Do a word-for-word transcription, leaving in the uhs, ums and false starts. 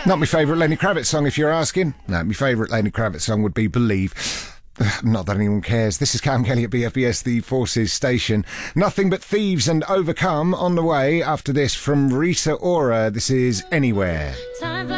Not my favourite Lenny Kravitz song, if you're asking. No, my favourite Lenny Kravitz song would be Believe. Not that anyone cares. This is Cam Kelly at B F B S, the Forces station. Nothing But Thieves and Overcome on the way after this from Rita Ora. This is Anywhere.